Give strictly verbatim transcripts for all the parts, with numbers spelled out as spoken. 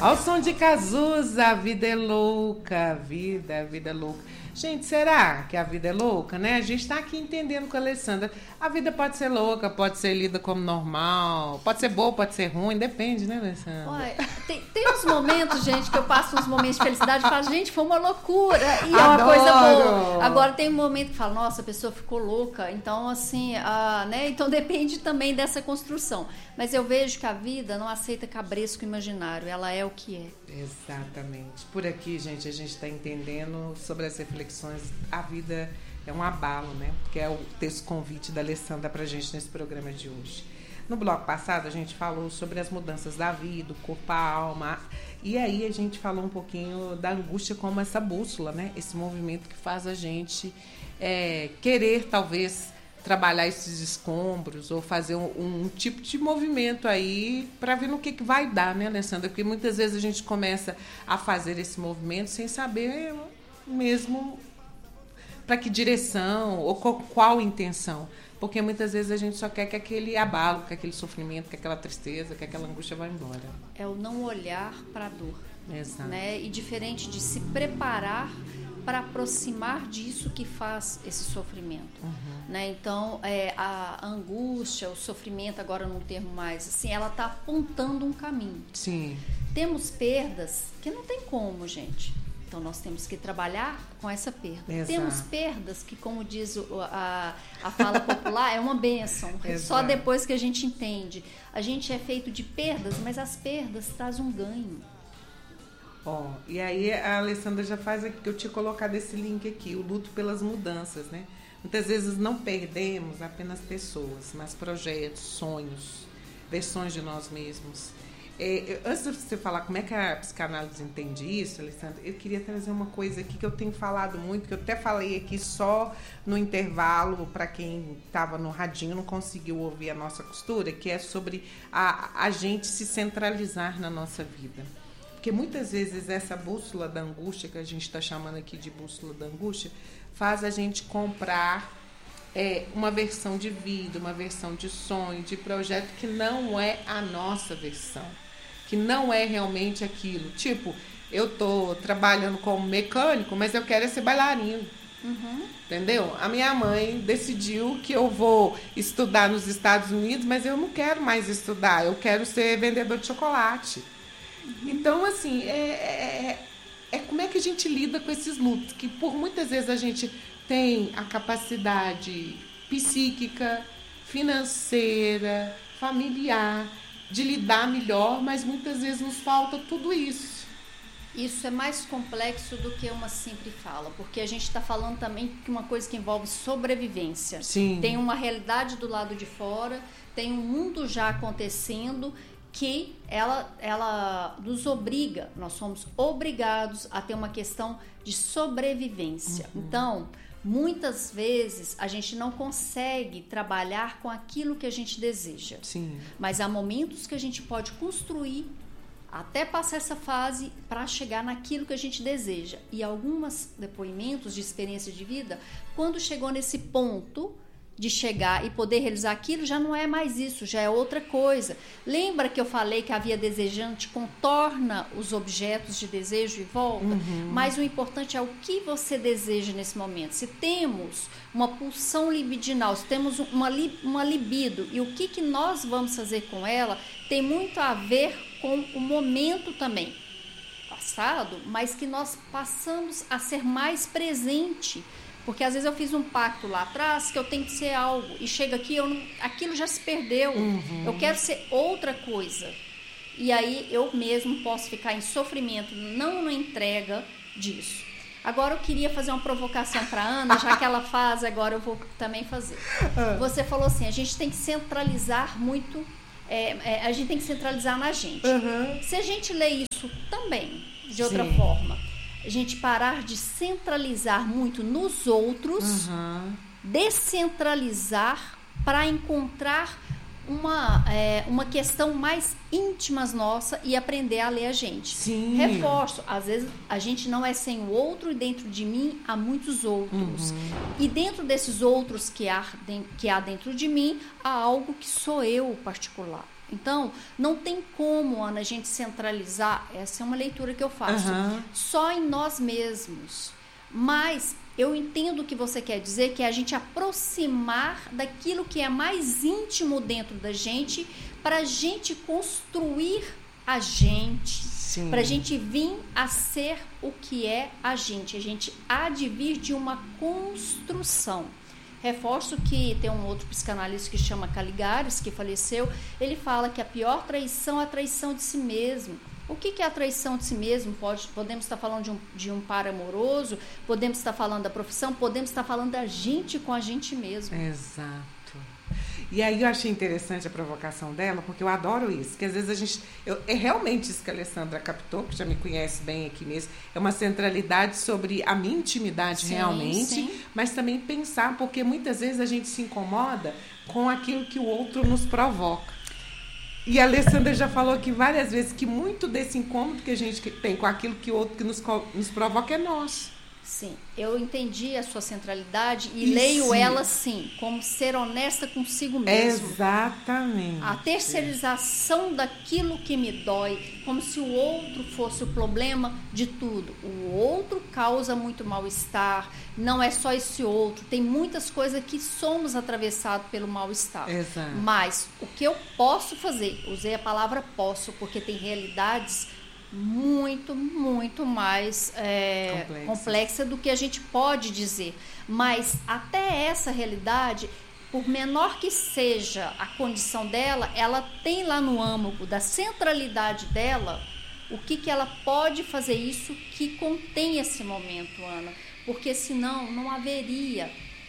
Ao som de Cazuza, a vida é louca, a vida, a vida é louca. Gente, será que a vida é louca, né? A gente está aqui entendendo com a Alessandra. A vida pode ser louca, pode ser lida como normal, pode ser boa, pode ser ruim, depende, né, Alessandra? Olha, tem, tem uns momentos, gente, que eu passo uns momentos de felicidade e falo, gente, foi uma loucura. E é uma Adoro. coisa boa. Agora tem um momento que fala, nossa, a pessoa ficou louca. Então, assim, ah, né? Então depende também dessa construção. Mas eu vejo que a vida não aceita cabresco imaginário, ela é o que é. Exatamente. Por aqui, gente, a gente está entendendo sobre as reflexões. A vida é um abalo, né? Que é o texto convite da Alessandra para a gente nesse programa de hoje. No bloco passado, a gente falou sobre as mudanças da vida, o corpo, a alma. E aí a gente falou um pouquinho da angústia como essa bússola, né? Esse movimento que faz a gente é, querer, talvez, trabalhar esses escombros ou fazer um, um tipo de movimento aí para ver no que, que vai dar, né, Alessandra? Porque muitas vezes a gente começa a fazer esse movimento sem saber mesmo para que direção ou qual, qual intenção. Porque muitas vezes a gente só quer que aquele abalo, que aquele sofrimento, que aquela tristeza, que aquela angústia vá embora. É o não olhar para a dor. Exato. Né? E diferente de se preparar para aproximar disso que faz esse sofrimento. Uhum. Né? Então, é, a angústia, o sofrimento, agora num termo mais assim, ela está apontando um caminho. Sim. Temos perdas que não tem como, gente. Então, nós temos que trabalhar com essa perda. Exato. Temos perdas que, como diz o, a, a fala popular, é uma bênção. Só depois que a gente entende. A gente é feito de perdas, mas as perdas trazem um ganho. Ó, e aí a Alessandra já faz aqui, que eu tinha colocado esse link aqui, o luto pelas mudanças, né? Muitas vezes não perdemos apenas pessoas, mas projetos, sonhos, versões de nós mesmos. É, antes de você falar como é que a psicanálise entende isso, Alessandra, eu queria trazer uma coisa aqui que eu tenho falado muito, que eu até falei aqui só no intervalo, para quem estava no radinho não conseguiu ouvir a nossa costura, que é sobre a, a gente se centralizar na nossa vida. Porque muitas vezes essa bússola da angústia, que a gente está chamando aqui de bússola da angústia, faz a gente comprar é, uma versão de vida, uma versão de sonho, de projeto que não é a nossa versão, que não é realmente aquilo. Tipo, eu estou trabalhando como mecânico, mas eu quero ser bailarino. Uhum. Entendeu? A minha mãe decidiu que eu vou estudar nos Estados Unidos, mas eu não quero mais estudar, eu quero ser vendedor de chocolate. Então, assim, é, é, é como é que a gente lida com esses lutos, que por muitas vezes a gente tem a capacidade psíquica, financeira, familiar, de lidar melhor, mas muitas vezes nos falta tudo isso. Isso é mais complexo do que uma simples fala, porque a gente está falando também de uma coisa que envolve sobrevivência. Sim. Tem uma realidade do lado de fora, tem um mundo já acontecendo que ela, ela nos obriga, nós somos obrigados a ter uma questão de sobrevivência. Uhum. Então, muitas vezes a gente não consegue trabalhar com aquilo que a gente deseja. Sim. Mas há momentos que a gente pode construir até passar essa fase para chegar naquilo que a gente deseja. E alguns depoimentos de experiência de vida, quando chegou nesse ponto de chegar e poder realizar aquilo, já não é mais isso, já é outra coisa. Lembra que eu falei que a via desejante contorna os objetos de desejo e volta? Uhum. Mas o importante é o que você deseja nesse momento. Se temos uma pulsão libidinal, se temos uma, uma libido, e o que, que nós vamos fazer com ela, tem muito a ver com o momento também passado, mas que nós passamos a ser mais presente. Porque às vezes eu fiz um pacto lá atrás que eu tenho que ser algo e chega aqui, eu não, aquilo já se perdeu. Uhum. Eu quero ser outra coisa. E aí eu mesmo posso ficar em sofrimento, não na entrega disso. Agora eu queria fazer uma provocação para a Ana, já que ela faz, agora eu vou também fazer. Você falou assim, a gente tem que centralizar muito, é, é, a gente tem que centralizar na gente. Uhum. Se a gente lê isso também, de outra Sim. forma, a gente parar de centralizar muito nos outros, uhum. descentralizar para encontrar uma, é, uma questão mais íntima nossa e aprender a ler a gente. Sim. Reforço, às vezes a gente não é sem o outro e dentro de mim há muitos outros. Uhum. E dentro desses outros que há, que há dentro de mim, há algo que sou eu particular. Então, não tem como, Ana, a gente centralizar, essa é uma leitura que eu faço, Uhum. só em nós mesmos. Mas eu entendo o que você quer dizer, que é a gente aproximar daquilo que é mais íntimo dentro da gente, para a gente construir a gente, para a gente vir a ser o que é a gente, a gente há de vir de uma construção. Reforço que tem um outro psicanalista que chama Caligares, que faleceu, ele fala que a pior traição é a traição de si mesmo. O que, que é a traição de si mesmo? Pode, podemos estar falando de um, de um par amoroso, podemos estar falando da profissão, podemos estar falando da gente com a gente mesmo. Exato. E aí eu achei interessante a provocação dela, porque eu adoro isso, que às vezes a gente... Eu, é realmente isso que a Alessandra captou, que já me conhece bem aqui mesmo, é uma centralidade sobre a minha intimidade sim, realmente, sim. Mas também pensar, porque muitas vezes a gente se incomoda com aquilo que o outro nos provoca. E a Alessandra já falou aqui várias vezes que muito desse incômodo que a gente tem com aquilo que o outro que nos, nos provoca é nosso. Sim, eu entendi a sua centralidade e Isso. leio ela assim, como ser honesta consigo mesmo. Exatamente. A terceirização daquilo que me dói, como se o outro fosse o problema de tudo. O outro causa muito mal-estar, não é só esse outro, tem muitas coisas que somos atravessados pelo mal-estar. Exato. Mas o que eu posso fazer, usei a palavra posso, porque tem realidades muito, muito mais é, complexa. complexa do que a gente pode dizer. Mas até essa realidade, por menor que seja a condição dela, ela tem lá no âmago da centralidade dela o que, que ela pode fazer isso que contém esse momento, Ana. Porque senão não haveria...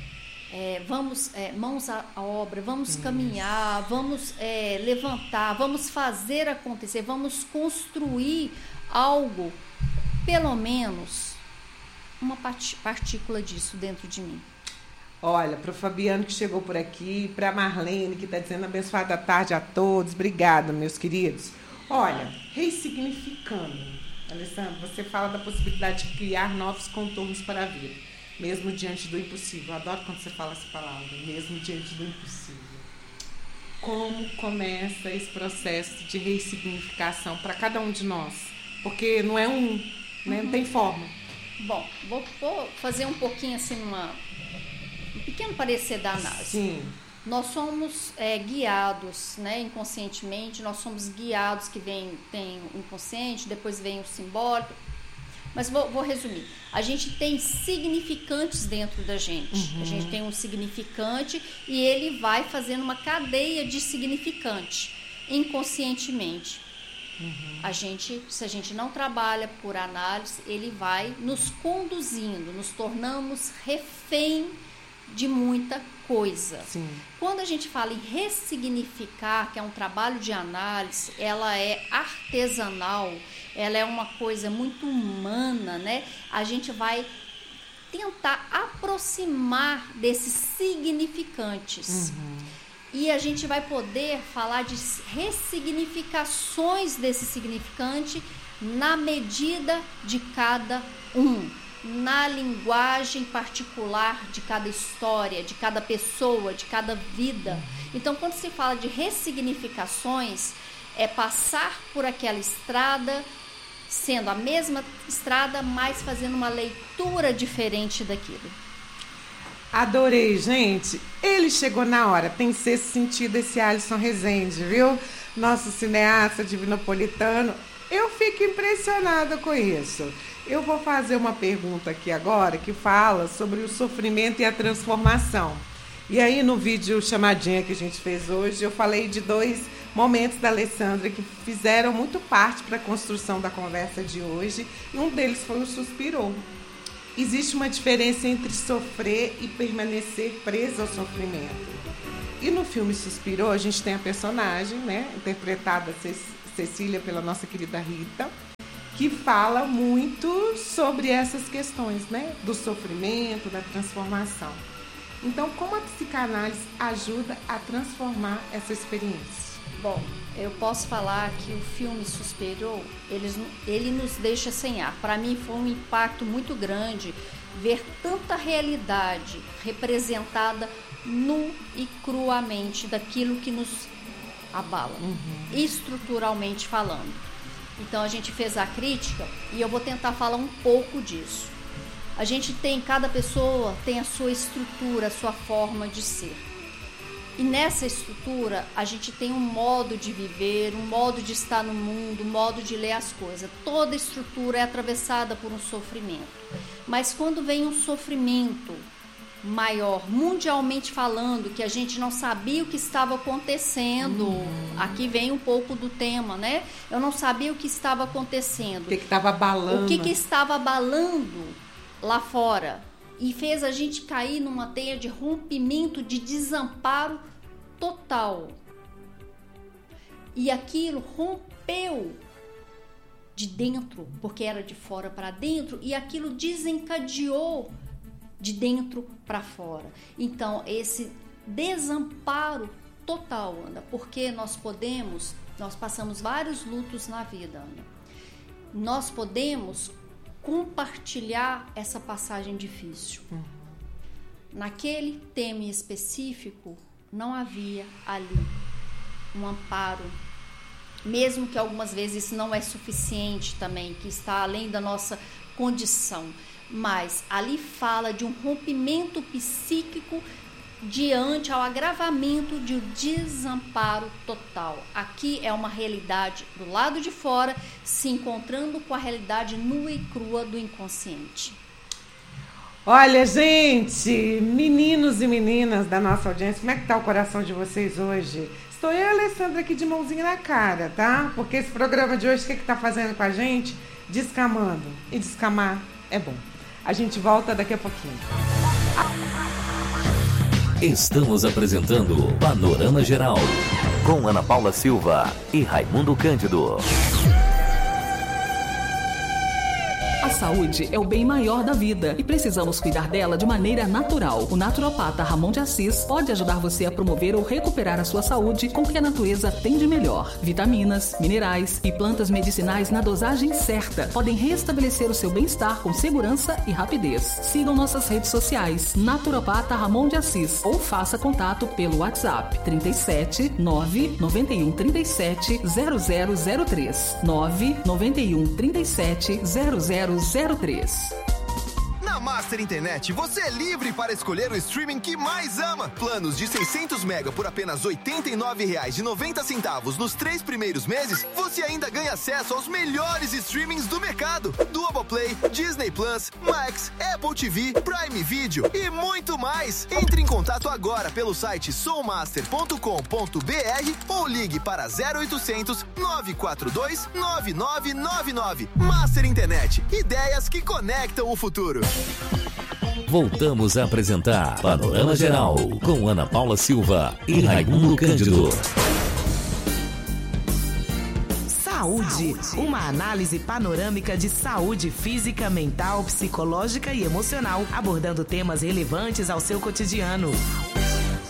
É, vamos, é, mãos à obra, vamos Isso. caminhar, vamos é, levantar, vamos fazer acontecer, vamos construir algo, pelo menos uma partícula disso dentro de mim. Olha, para o Fabiano que chegou por aqui, para a Marlene que está dizendo abençoada tarde a todos, obrigada, meus queridos. Olha, ressignificando, Alessandra, você fala da possibilidade de criar novos contornos para a vida. Mesmo diante do impossível. Eu adoro quando você fala essa palavra, mesmo diante do impossível. Como começa esse processo de ressignificação para cada um de nós? Porque não é um, né? Uhum. Não tem forma. Bom, vou, vou fazer um pouquinho assim, uma, um pequeno parecer da análise. Sim. Nós somos é, guiados, né, inconscientemente, nós somos guiados, que vem, tem o inconsciente, depois vem o simbólico. Mas vou, vou resumir. A gente tem significantes dentro da gente. Uhum. A gente tem um significante e ele vai fazendo uma cadeia de significante inconscientemente. Uhum. A gente, se a gente não trabalha por análise, ele vai nos conduzindo, nos tornamos refém de muita coisa. Sim. Quando a gente fala em ressignificar, que é um trabalho de análise, ela é artesanal, ela é uma coisa muito humana, né? A gente vai tentar aproximar desses significantes. Uhum. E a gente vai poder falar de ressignificações desse significante na medida de cada um, na linguagem particular de cada história, de cada pessoa, de cada vida. Então, quando se fala de ressignificações, é passar por aquela estrada, sendo a mesma estrada, mas fazendo uma leitura diferente daquilo. Adorei, gente. Ele chegou na hora. Tem sexto sentido esse Alisson Rezende, viu? Nosso cineasta divinopolitano. Eu fico impressionada com isso. Eu vou fazer uma pergunta aqui agora que fala sobre o sofrimento e a transformação. E aí no vídeo chamadinha que a gente fez hoje, eu falei de dois momentos da Alessandra que fizeram muito parte para a construção da conversa de hoje. E um deles foi o Suspirou. Existe uma diferença entre sofrer e permanecer preso ao sofrimento. E no filme Suspirou, a gente tem a personagem, né, interpretada Cecília pela nossa querida Rita, que fala muito sobre essas questões, né, do sofrimento, da transformação. Então, como a psicanálise ajuda a transformar essa experiência? Bom, eu posso falar que o filme Suspirou, ele, ele nos deixa sem ar. Para mim foi um impacto muito grande ver tanta realidade representada nu e cruamente daquilo que nos abala, uhum. estruturalmente falando. Então a gente fez a crítica e eu vou tentar falar um pouco disso. A gente tem, cada pessoa tem a sua estrutura, a sua forma de ser. E nessa estrutura a gente tem um modo de viver, um modo de estar no mundo, um modo de ler as coisas. Toda estrutura é atravessada por um sofrimento. Mas quando vem um sofrimento maior, mundialmente falando, que a gente não sabia o que estava acontecendo, uhum. aqui vem um pouco do tema, né? Eu não sabia o que estava acontecendo. O que estava abalando? O que, que estava abalando lá fora? E fez a gente cair numa teia de rompimento, de desamparo total. E aquilo rompeu de dentro, porque era de fora para dentro, e aquilo desencadeou de dentro para fora. Então, esse desamparo total, Ana, porque nós podemos, nós passamos vários lutos na vida, Ana. Nós podemos compartilhar essa passagem difícil. Uhum. Naquele tema específico, não havia ali um amparo, mesmo que algumas vezes isso não é suficiente também, que está além da nossa condição, mas ali fala de um rompimento psíquico diante ao agravamento de um desamparo total. Aqui é uma realidade do lado de fora se encontrando com a realidade nua e crua do inconsciente. Olha, gente, meninos e meninas da nossa audiência, como é que tá o coração de vocês hoje? Estou eu e a Alessandra aqui de mãozinha na cara, tá? Porque esse programa de hoje, o que que tá fazendo com a gente? Descamando. E descamar é bom. A gente volta daqui a pouquinho. Estamos apresentando Panorama Geral, com Ana Paula Silva e Raimundo Cândido. A saúde é o bem maior da vida e precisamos cuidar dela de maneira natural. O naturopata Ramon de Assis pode ajudar você a promover ou recuperar a sua saúde com o que a natureza tem de melhor. Vitaminas, minerais e plantas medicinais na dosagem certa podem restabelecer o seu bem-estar com segurança e rapidez. Sigam nossas redes sociais, Naturopata Ramon de Assis, ou faça contato pelo WhatsApp trinta e sete, nove nove um, trinta e sete, zero zero zero três, nove nove um, trinta e sete, zero zero zero três. Na Master Internet, você é livre para escolher o streaming que mais ama. Planos de seiscentos mega por apenas oitenta e nove reais e noventa centavos nos três primeiros meses, você ainda ganha acesso aos melhores streamings do mercado. Globoplay, Disney Plus, Max, Apple T V, Prime Video e muito mais. Entre em contato agora pelo site sommaster ponto com ponto b r ou ligue para zero oitocentos, nove quatro dois, nove nove nove nove. Master Internet, ideias que conectam o futuro. Voltamos a apresentar Panorama Geral com Ana Paula Silva e Raimundo Cândido. Saúde, uma análise panorâmica de saúde física, mental, psicológica e emocional, abordando temas relevantes ao seu cotidiano.